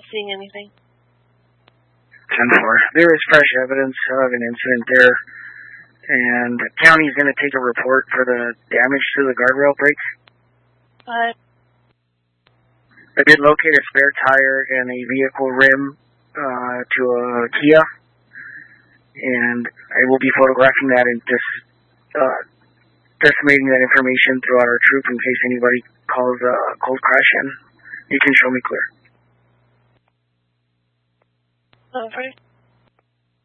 seeing anything. 10-4. There is fresh evidence of an incident there, and the county's going to take a report for the damage to the guardrail brakes. I did locate a spare tire and a vehicle rim to a Kia, and I will be photographing that and just disseminating that information throughout our troop in case anybody calls a cold crash in. You can show me clear. Okay.